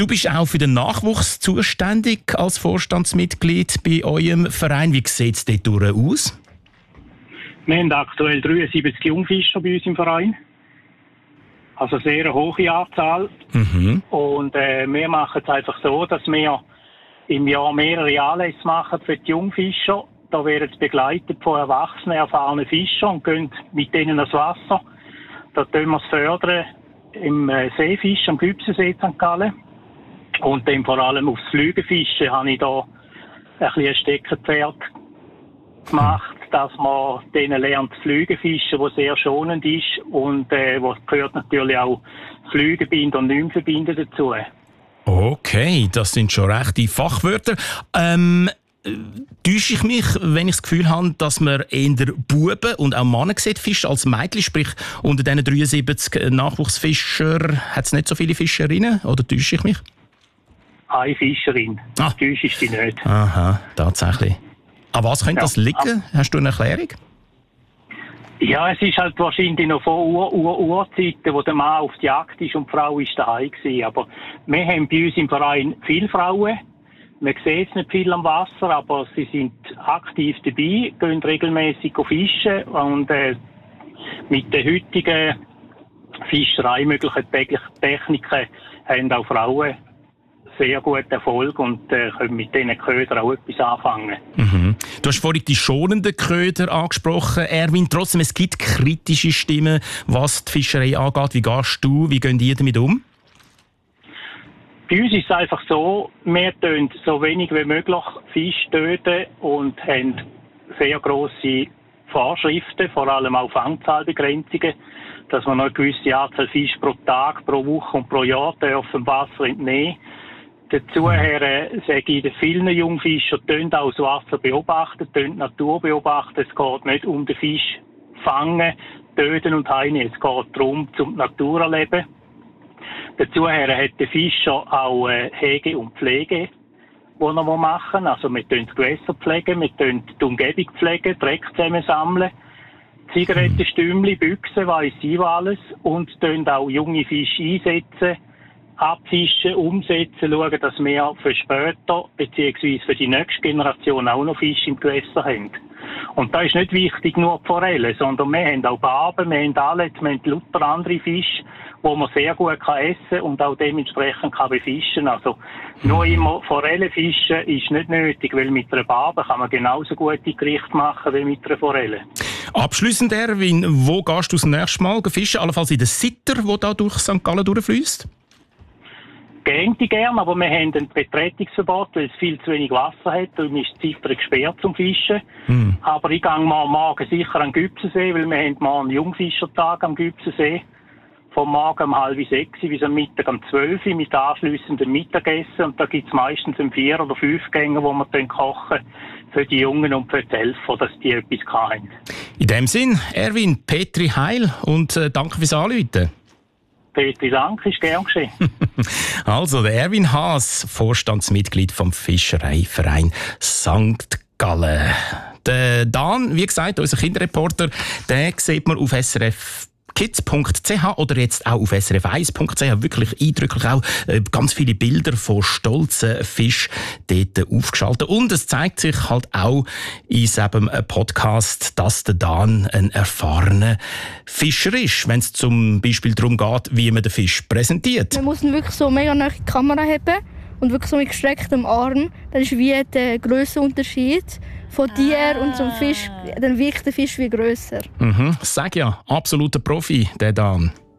Du bist auch für den Nachwuchs zuständig als Vorstandsmitglied bei eurem Verein. Wie sieht es dort aus? Wir haben aktuell 73 Jungfischer bei uns im Verein. Also sehr eine hohe Anzahl. Und wir machen es einfach so, dass wir im Jahr mehrere Anlässe machen für die Jungfischer. Da werden sie begleitet von erwachsenen, erfahrenen Fischern und gehen mit denen ans Wasser. Da tun wir es fördern im Seefisch am Gübsensee St. Gallen. Und dann vor allem aufs Flügelfischen habe ich da ein bisschen ein Steckenpferd gemacht, dass man denen lernt Flügelfischen, was sehr schonend ist und was gehört natürlich auch Flügelbinden und Nymphenbinden dazu. Okay, das sind schon rechte Fachwörter. Täusche ich mich, wenn ich das Gefühl habe, dass man eher Buben und auch Männer sieht, Fische als Mädchen, sprich unter diesen 73 Nachwuchsfischern hat es nicht so viele Fischerinnen, oder täusche ich mich? Eine Fischerin, täusche ich dich nicht. Aha, tatsächlich. An was könnte das liegen? Hast du eine Erklärung? Ja, es ist halt wahrscheinlich noch von Urzeiten, wo der Mann auf die Jagd ist und die Frau ist daheim gewesen. Aber wir haben bei uns im Verein viele Frauen. Man sieht es nicht viel am Wasser, aber sie sind aktiv dabei, gehen regelmäßig fischen und mit den heutigen Fischereimöglichen Techniken haben auch Frauen sehr guten Erfolg und können mit diesen Ködern auch etwas anfangen. Du hast vorhin die schonenden Köder angesprochen, Erwin. Trotzdem, es gibt kritische Stimmen, was die Fischerei angeht. Wie gehst du, wie gehen die damit um? Bei uns ist es einfach so, wir töten so wenig wie möglich Fisch töten und haben sehr grosse Vorschriften, vor allem auch Fangzahlbegrenzungen, dass man noch eine gewisse Anzahl Fisch pro Tag, pro Woche und pro Jahr dürfen Wasser entnehmen. Dazu sage ich, dass viele Jungfischer auch das Wasser beobachten, die Natur beobachten. Es geht nicht um den Fisch fangen, töten und heimnehmen. Es geht darum, zum Natur erleben. Dazu hat der Fischer auch Hege und Pflege, die er machen. Also wir pflegen das Gewässer pflegen, wir pflegen die Umgebung pflegen, Dreck zusammensammeln, Zigarettenstümmli, Büchsen, weiss ich alles und auch junge Fische einsetzen, abfischen, umsetzen, schauen, dass wir für später bzw. für die nächste Generation auch noch Fische im Gewässer haben. Und da ist nicht wichtig nur die Forelle, sondern wir haben auch Barben, wir haben alles, wir haben lauter andere Fische, die man sehr gut essen kann und auch dementsprechend kann befischen. Also nur immer Forelle fischen ist nicht nötig, weil mit einer Barbe kann man genauso gute Gerichte machen wie mit einer Forelle. Abschliessend, Erwin, wo gehst du das nächste Mal fischen? Allenfalls in den Sitter, der da durch St. Gallen durchfließt? Gängte gerne, aber wir haben ein Betretungsverbot, weil es viel zu wenig Wasser hat. Darum ist die Ziffer gesperrt zum Fischen. Aber ich gehe morgen sicher an den Gübsensee, weil wir haben morgen einen Jungfischertag am Gübsensee. Vom Morgen um 5:30 bis am Mittag um 12 Uhr mit anschliessendem Mittagessen. Und da gibt es meistens 4 oder 5 Gänge, wo wir dann kochen für die Jungen und für die Helfer, dass die etwas haben. In dem Sinn, Erwin, Petri Heil und danke fürs Anrufen. Petri, danke, ist gern geschehen. Also, der Erwin Haas, Vorstandsmitglied vom Fischereiverein St. Gallen. Der Dan, wie gesagt, unser Kinderreporter, den sieht man auf srfkids.ch oder jetzt auch auf srf1.ch. Wirklich eindrücklich auch ganz viele Bilder von stolzen Fischen dort aufgeschaltet. Und es zeigt sich halt auch in diesem Podcast, dass der Dan ein erfahrener Fischer ist, wenn es zum Beispiel darum geht, wie man den Fisch präsentiert. Man muss ihn wirklich so mega nahe die Kamera haben und wirklich so mit gestrecktem Arm. Dann ist wie der Grössenunterschied von dir und zum Fisch, dann wirkt der Fisch wie grösser. Sag ja, absoluter Profi, der Dan.